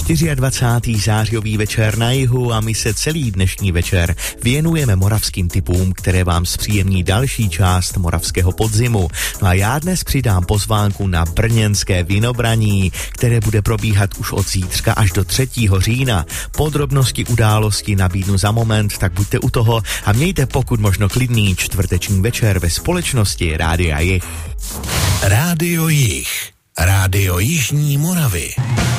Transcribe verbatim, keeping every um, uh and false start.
dvacátého čtvrtého zářijový večer na jihu a my se celý dnešní večer věnujeme moravským typům, které vám zpříjemní další část moravského podzimu. No a já dnes přidám pozvánku na brněnské vinobraní, které bude probíhat už od zítřka až do třetího října. Podrobnosti události nabídnu za moment, tak buďte u toho a mějte pokud možno klidný čtvrteční večer ve společnosti Rádia Jih. Rádio Jih. Rádio Jižní Moravy.